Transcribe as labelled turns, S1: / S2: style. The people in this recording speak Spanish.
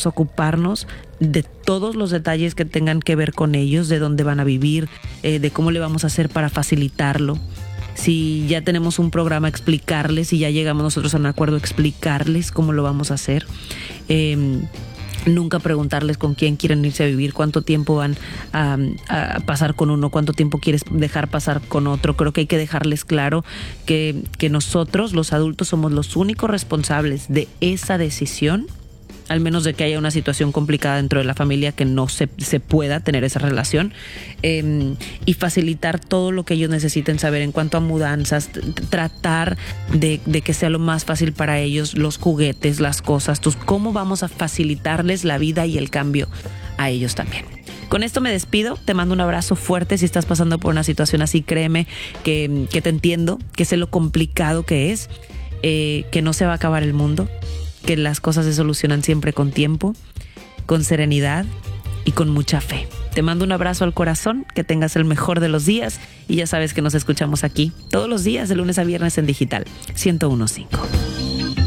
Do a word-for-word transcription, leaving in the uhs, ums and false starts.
S1: vamos a ocuparnos de todos los detalles que tengan que ver con ellos, de dónde van a vivir, eh, de cómo le vamos a hacer para facilitarlo. Si ya tenemos un programa, explicarles, si ya llegamos nosotros a un acuerdo, explicarles cómo lo vamos a hacer. Eh, Nunca preguntarles con quién quieren irse a vivir, cuánto tiempo van a, a pasar con uno, cuánto tiempo quieres dejar pasar con otro. Creo que hay que dejarles claro que, que nosotros, los adultos, somos los únicos responsables de esa decisión, al menos de que haya una situación complicada dentro de la familia que no se, se pueda tener esa relación, eh, y facilitar todo lo que ellos necesiten saber en cuanto a mudanzas, t- tratar de, de que sea lo más fácil para ellos, los juguetes, las cosas, tus, cómo vamos a facilitarles la vida y el cambio a ellos también. Con esto me despido, te mando un abrazo fuerte. Si estás pasando por una situación así, créeme que, que te entiendo, que sé lo complicado que es, eh, que no se va a acabar el mundo, que las cosas se solucionan siempre con tiempo, con serenidad y con mucha fe. Te mando un abrazo al corazón, que tengas el mejor de los días y ya sabes que nos escuchamos aquí todos los días de lunes a viernes en Digital ciento uno punto cinco.